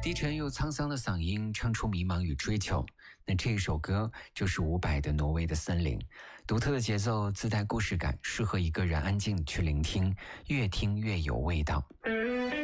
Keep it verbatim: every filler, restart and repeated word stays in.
低沉又沧桑的嗓音唱出迷茫与追求。那这一首歌就是伍佰的《挪威的森林》，独特的节奏自带故事感，适合一个人安静去聆听，越听越有味道。